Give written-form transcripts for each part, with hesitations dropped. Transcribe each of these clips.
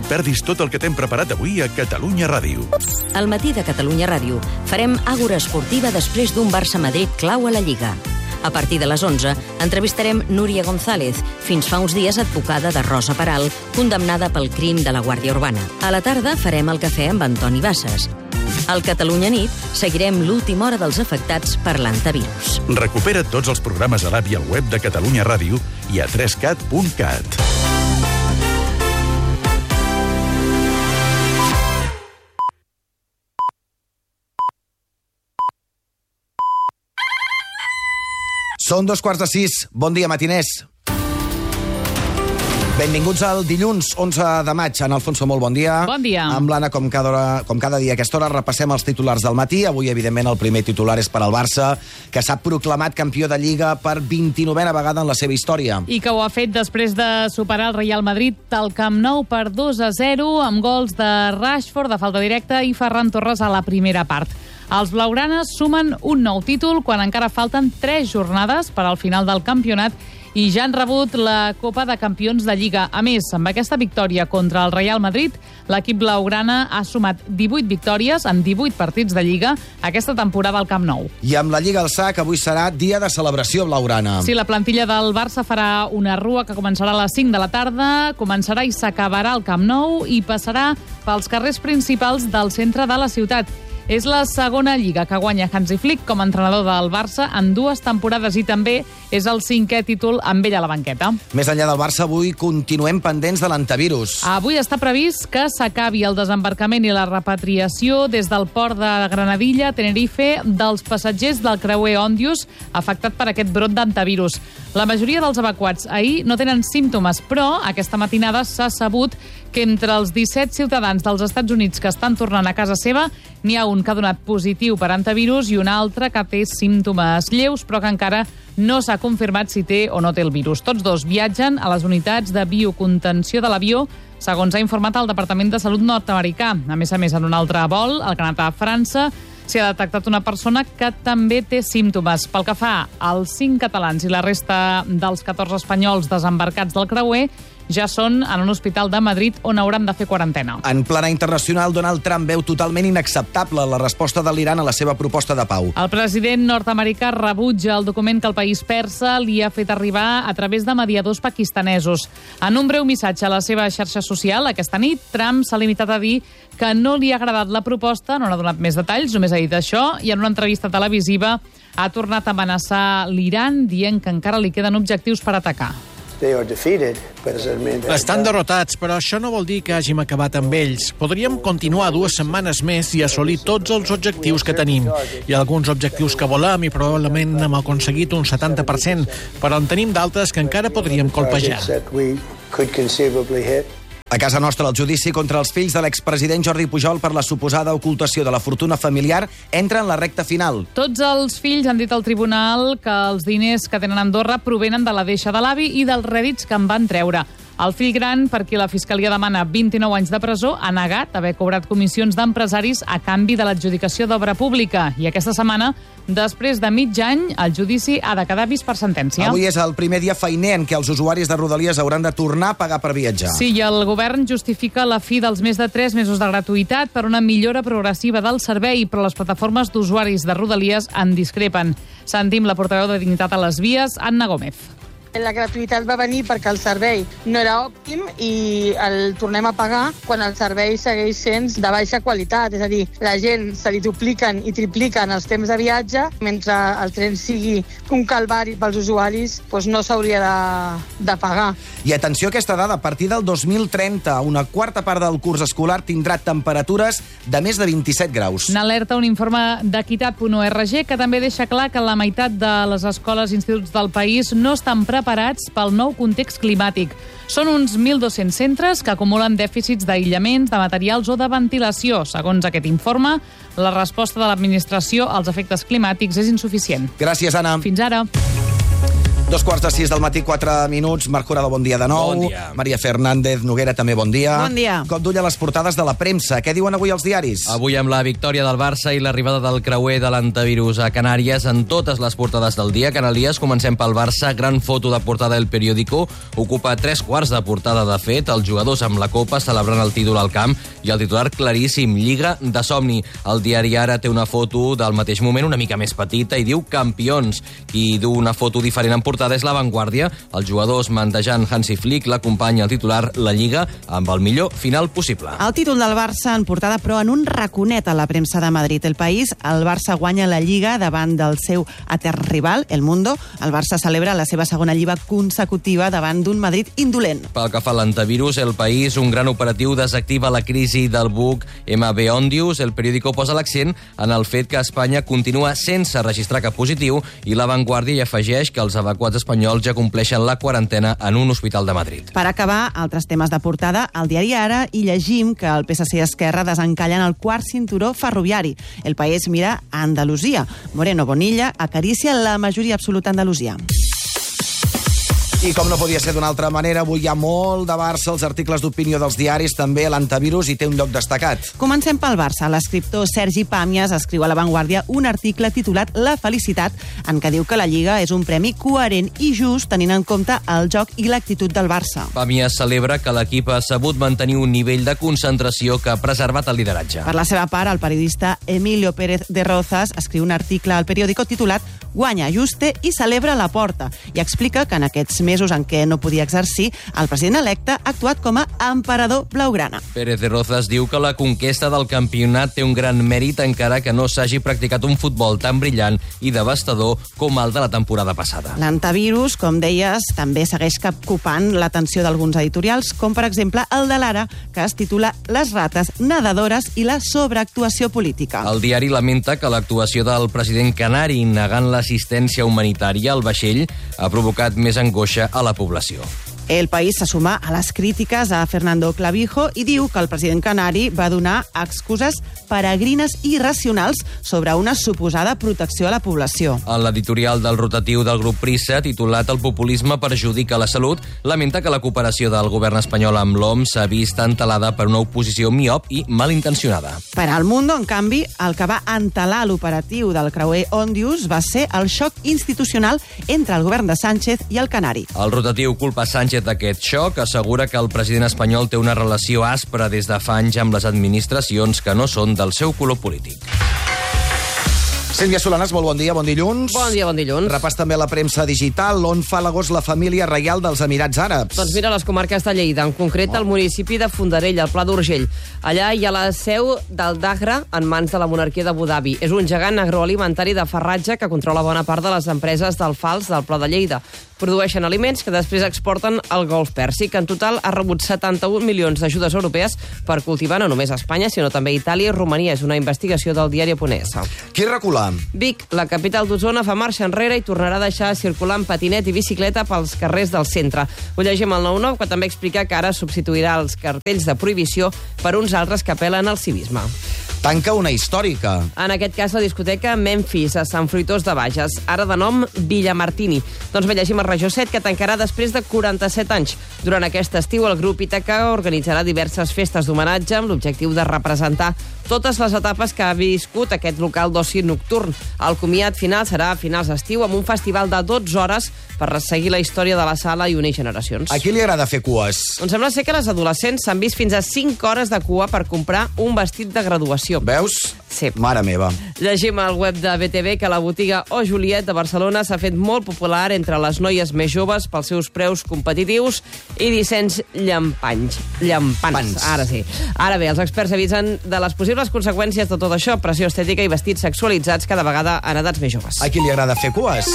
et perdis tot el que t'hem preparat avui a Catalunya Ràdio. Al matí de Catalunya Ràdio farem àgora esportiva després d'un Barça-Madrid clau a la Lliga. A partir de les 11 entrevistarem Núria González, fins fa uns dies advocada de Rosa Peral, condemnada pel crim de la Guàrdia Urbana. A la tarda farem el cafè amb Antoni Bassas. Al Catalunya Nit seguirem l'última hora dels afectats per l'antivirus. Recupera tots els programes a l'app i al web de Catalunya Ràdio i a 3cat.cat. Són 2:45. Bon dia, matiners. Benvinguts al dilluns 11 de maig. Ana Alfonso, molt bon dia. Bon dia. Amb l'Anna, com cada dia a aquesta hora, repassem els titulars del matí. Avui, evidentment, el primer titular és per al Barça, que s'ha proclamat campió de Lliga per 29a vegada en la seva història. I que ho ha fet després de superar el Real Madrid al Camp Nou per 2-0, amb gols de Rashford, de falta directa, i Ferran Torres a la primera part. Els blaugranes sumen un nou títol quan encara falten 3 jornades per al final del campionat i ja han rebut la Copa de Campions de Lliga. A més, amb aquesta victòria contra el Real Madrid, l'equip blaugrana ha sumat 18 victòries en 18 partits de Lliga aquesta temporada al Camp Nou. I amb la Lliga al sac, avui serà dia de celebració blaugrana. Sí, la plantilla del Barça farà una rua que començarà a les 5 de la tarda, començarà i s'acabarà al Camp Nou i passarà pels carrers principals del centre de la ciutat. És la segona Lliga que guanya Hansi Flick com a entrenador del Barça en 2 temporades i també és el 5è títol amb ell a la banqueta. Més enllà del Barça, avui continuem pendents de l'antivirus. Avui està previst que s'acabi el desembarcament i la repatriació des del port de Granadilla a Tenerife dels passatgers del creuer Òndius afectat per aquest brot d'antivirus. La majoria dels evacuats ahir no tenen símptomes, però aquesta matinada s'ha sabut que entre els 17 ciutadans dels Estats Units que estan tornant a casa seva n'hi ha un que ha donat positiu per antivirus i un altre que té símptomes lleus, però que encara no s'ha confirmat si té o no té el virus. Tots dos viatgen a les unitats de biocontenció de l'avió, segons ha informat el Departament de Salut nord-americà. A més, en un altre vol, al Canadà a França, s'hi ha detectat una persona que també té símptomes. Pel que fa als 5 catalans i la resta dels 14 espanyols desembarcats del creuer, ja són en un hospital de Madrid on hauran de fer quarantena. En plana internacional, Donald Trump veu totalment inacceptable la resposta de l'Iran a la seva proposta de pau. El president nord-americà rebutja el document que el país persa li ha fet arribar a través de mediadors pakistanesos. En un breu missatge a la seva xarxa social, aquesta nit, Trump s'ha limitat a dir que no li ha agradat la proposta, no n'ha donat més detalls, només ha dit això, i en una entrevista televisiva ha tornat a amenaçar l'Iran dient que encara li queden objectius per atacar. Estan derrotats, però això no vol dir que hàgim acabat amb ells. Podríem continuar 2 setmanes més i assolir tots els objectius que tenim. Hi ha alguns objectius que volem i probablement hem aconseguit un 70%, però en tenim d'altres que encara podríem colpejar. A casa nostra, el judici contra els fills de l'expresident Jordi Pujol per la suposada ocultació de la fortuna familiar entra en la recta final. Tots els fills han dit al tribunal que els diners que tenen a Andorra provenen de la deixa de l'avi i dels rèdits que en van treure. El fill gran, per qui la Fiscalia demana 29 anys de presó, ha negat haver cobrat comissions d'empresaris a canvi de l'adjudicació d'obra pública. I aquesta setmana, després de mig any, el judici ha de quedar vist per sentència. Avui és el primer dia feiner en què els usuaris de Rodalies hauran de tornar a pagar per viatjar. Sí, i el govern justifica la fi dels més de 3 mesos de gratuïtat per una millora progressiva del servei, però les plataformes d'usuaris de Rodalies en discrepen. Sentim la portaveu de Dignitat a les Vies, Anna Gómez. La gratuïtat va venir perquè el servei no era òptim i el tornem a pagar quan el servei segueix sent de baixa qualitat. És a dir, la gent se li dupliquen i tripliquen els temps de viatge, mentre el tren sigui un calvari pels usuaris, doncs no s'hauria de pagar. I atenció a aquesta dada, a partir del 2030, una quarta part del curs escolar tindrà temperatures de més de 27 graus. N'alerta un informe d'equitat.org que també deixa clar que la meitat de les escoles i instituts del país no estan preparats pel nou context climàtic. Són uns 1.200 centres que acumulen dèficits d'aïllaments, de materials o de ventilació. Segons aquest informe, la resposta de l'administració als efectes climàtics és insuficient. Gràcies, Anna. Fins ara. 2:45 del matí, 4 minuts. Marc Curado, bon dia de nou. Bon dia. Maria Fernández Noguera, també bon dia. Bon dia. Cop d'ull a les portades de la premsa. Què diuen avui els diaris? Avui amb la victòria del Barça i l'arribada del creuer de l'antivirus a Canàries en totes les portades del dia. Canalies, comencem pel Barça. Gran foto de portada del periòdico. Ocupa 3/4 de portada, de fet. Els jugadors amb la Copa celebrant el títol al camp i el titular claríssim, Lliga de somni. El diari Ara té una foto del mateix moment, una mica més petita, i diu campions. Qui du una foto diferent en portada és La Vanguardia. Els jugadors mantejant Hansi Flick l'acompanya al titular La Lliga amb el millor final possible. El títol del Barça en portada, però en un raconet a la premsa de Madrid. El País, el Barça guanya la Lliga davant del seu etern rival, El Mundo. El Barça celebra la seva segona Lliga consecutiva davant d'un Madrid indolent. Pel que fa a l'antivirus, El País, un gran operatiu desactiva la crisi del buc MB Ondius. El periòdico posa l'accent en el fet que Espanya continua sense registrar cap positiu i La Vanguardia hi afegeix que els evacuats espanyols ja compleixen la quarantena en un hospital de Madrid. Per acabar, altres temes de portada, al diari Ara hi llegim que el PSC i Esquerra desencallen el quart cinturó ferroviari. El País mira a Andalusia. Moreno Bonilla acaricia la majoria absoluta a Andalusia. I com no podia ser d'una altra manera, avui hi ha molt de Barça, els articles d'opinió dels diaris, també l'antivirus, i té un lloc destacat. Comencem pel Barça. L'escriptor Sergi Pàmies escriu a La Vanguardia un article titulat La felicitat, en què diu que la Lliga és un premi coherent i just tenint en compte el joc i l'actitud del Barça. Pàmies celebra que l'equip ha sabut mantenir un nivell de concentració que ha preservat el lideratge. Per la seva part, el periodista Emilio Pérez de Rozas escriu un article al periòdico titulat Guanya Juste i celebra la porta, i explica que en aquests mesos en què no podia exercir, el president electe ha actuat com a emperador blaugrana. Pérez de Rozas diu que la conquesta del campionat té un gran mèrit encara que no s'hagi practicat un futbol tan brillant i devastador com el de la temporada passada. L'antivirus, com deies, també segueix ocupant l'atenció d'alguns editorials, com per exemple el de l'Ara, que es titula Les rates nedadores i la sobreactuació política. El diari lamenta que l'actuació del president canari negant l'assistència humanitària al vaixell ha provocat més angoixa a la població. El País se suma a les crítiques a Fernando Clavijo i diu que el president canari va donar excuses peregrines i irracionals sobre una suposada protecció a la població. En l'editorial del rotatiu del grup Prisa, titulat El populisme perjudica la salut, lamenta que la cooperació del govern espanyol amb l'OMS s'ha vist entelada per una oposició miop i malintencionada. Per al Mundo, en canvi, el que va entelar l'operatiu del creuer Ondius va ser el xoc institucional entre el govern de Sánchez i el canari. El rotatiu culpa Sánchez d'aquest xoc, assegura que el president espanyol té una relació aspra des de fa anys amb les administracions que no són del seu color polític. Sílvia Solanas, molt bon dia, bon dilluns. Bon dia, bon dilluns. Repàs també la premsa digital, on fa l'agost la família reial dels Emirats Àrabs. Doncs mira, les comarques de Lleida, en concret el municipi de Fondarell, al Pla d'Urgell. Allà hi ha la seu del Dagra en mans de la monarquia d'Abu Dhabi. És un gegant agroalimentari de farratge que controla bona part de les empreses d'alfals del Pla de Lleida. Produeixen aliments que després exporten al Golf Pèrsic. En total ha rebut 71 milions d'ajudes europees per cultivar no només a Espanya, sinó també a Itàlia i Romania. És una investigació del diari.es. Qui recula? Vic, la capital d'Osona, fa marxa enrere i tornarà a deixar circular en patinet i bicicleta pels carrers del centre. Ho llegim al 9-9, que també explica que ara substituirà els cartells de prohibició per uns altres que apel·len al civisme. Tanca una històrica. En aquest cas, la discoteca Memphis, a Sant Fruitós de Bages, ara de nom Villamartini. Doncs bé, llegim a Regió 7, que tancarà després de 47 anys. Durant aquest estiu, el grup Ítaca organitzarà diverses festes d'homenatge amb l'objectiu de representar totes les etapes que ha viscut aquest local d'oci nocturn. El comiat final serà a finals d'estiu amb un festival de 12 hores per resseguir la història de la sala i unir generacions. A qui li agrada fer cues? Doncs sembla ser que les adolescents s'han vist fins a 5 hores de cua per comprar un vestit de graduació. Veus? Sí. Mare meva. Llegim al web de BTV que la botiga O Juliet de Barcelona s'ha fet molt popular entre les noies més joves pels seus preus competitius i dissenys llampants. Ara sí. Ara bé, els experts avisen de les possibles conseqüències de tot això, pressió estètica i vestits sexualitzats cada vegada en edats més joves. A qui li agrada fer cues?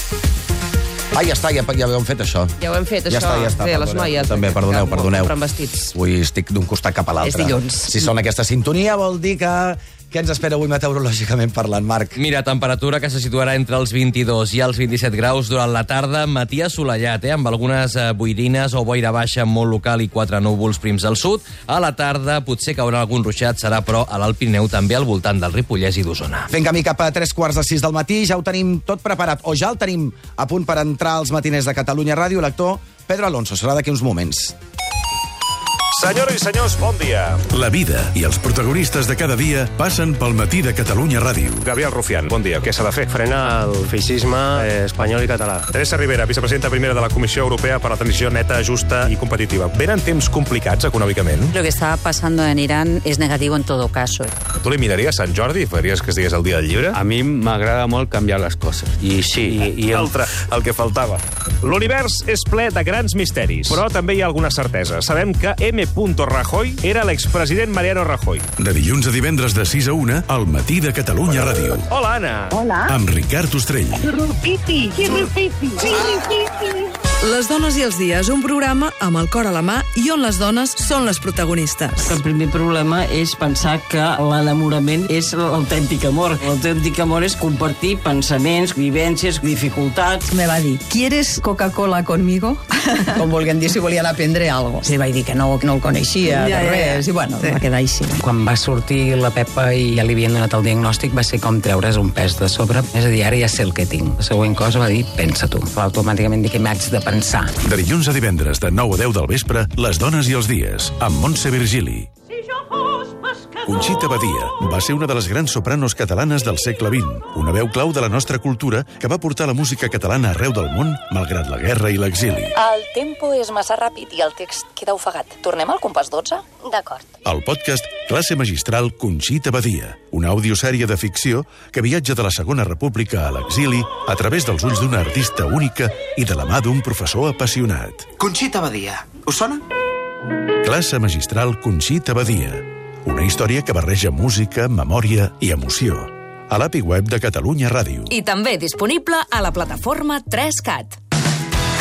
Ja està, ja ho hem fet, això. Ja ho hem fet, ja això. Està, sí, les noies. També, perdoneu. Compren vestits. Avui estic d'un costat cap a l'altre. És dilluns. Si sona aquesta sintonia, vol dir que Què ens espera avui meteorològicament parlant, Marc? Mira, temperatura que se situarà entre els 22 i els 27 graus durant la tarda, matí assolellat, amb algunes boirines o boira baixa molt local i 4 núvols prims al sud. A la tarda potser caurà algun ruixat, serà però a l'Alt Pirineu, també al voltant del Ripollès i d'Osona. Fent camí cap a 3:45 del matí, ja ho tenim tot preparat, o ja el tenim a punt per entrar als matiners de Catalunya Ràdio, l'actor Pedro Alonso. Serà d'aquí uns moments. Senyores i senyors, bon dia. La vida i els protagonistes de cada dia passen pel matí de Catalunya Ràdio. Gabriel Rufián, bon dia. Què s'ha de fer? Frenar el feixisme espanyol i català. Teresa Rivera, vicepresidenta primera de la Comissió Europea per a la Transició Neta, Justa y Competitiva. ¿Venen temps complicats econòmicament? Lo que está pasando en Irán es negativo en todo caso. Tu li miraries Sant Jordi? Faries que estigués el dia del llibre? A mi m'agrada molt canviar les coses. I sí. Altre, el que faltava. L'univers és ple de grans misteris, però també hi ha alguna certesa. Sabem que M. Rajoy era l'expresident Mariano Rajoy. De dilluns a divendres de 6 a 1, al matí de Catalunya Ràdio. Hola, Anna. Hola. Amb Ricard Ostrell. Rupipi. Les dones i els dies, un programa amb el cor a la mà i on les dones són les protagonistes. El primer problema és pensar que l'enamorament és l'autèntic amor. L'autèntic amor és compartir pensaments, vivències, dificultats. Me va dir, ¿quieres Coca-Cola conmigo? Com volguem dir, si volien aprendre alguna cosa. Sí, vaig dir que no el coneixia, res, i bueno, va quedar així. Quan va sortir la Pepa i ja li havien donat el diagnòstic, va ser com treure's un pes de sobre. És a dir, ara ja sé el que tinc. La següent cosa va dir, pensa tu. Automàticament dic que m'haig de pensar. De dilluns a divendres de 9 a 10 del vespre, Les dones i els dies, amb Montse Virgili. Conxita Badia va ser una de les grans sopranos catalanes del segle XX, una veu clau de la nostra cultura que va portar la música catalana arreu del món, malgrat la guerra i l'exili. El tempo és massa ràpid i el text queda ofegat. Tornem al compàs 12? D'acord. El podcast Classe Magistral Conxita Badia, una audiosèrie de ficció que viatja de la Segona República a l'exili a través dels ulls d'una artista única i de la mà d'un professor apassionat. Conxita Badia, us sona? Classe Magistral Conxita Badia, una història que barreja música, memòria i emoció. A l'API web de Catalunya Ràdio. I també disponible a la plataforma 3CAT.